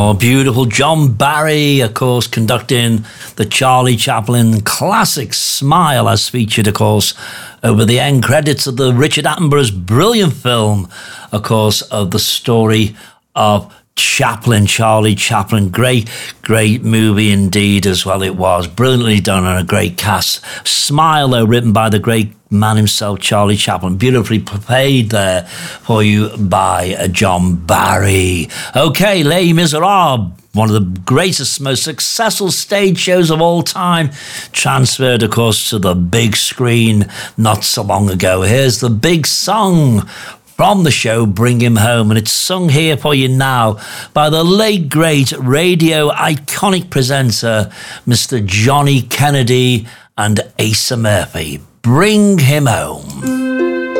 Oh, beautiful. John Barry, of course, conducting the Charlie Chaplin classic Smile, as featured, of course, over the end credits of the Richard Attenborough's brilliant film, of course, of the story of Chaplin, Charlie Chaplin. Great movie indeed as well it was. Brilliantly done and a great cast. Smile, though, written by the great man himself, Charlie Chaplin. Beautifully played there for you by John Barry. Okay, Les Miserables, one of the greatest, most successful stage shows of all time, transferred, of course, to the big screen not so long ago. Here's the big song from the show, Bring Him Home, and it's sung here for you now by the late, great radio iconic presenter, Mr. Johnny Kennedy and Asa Murphy. Bring Him Home.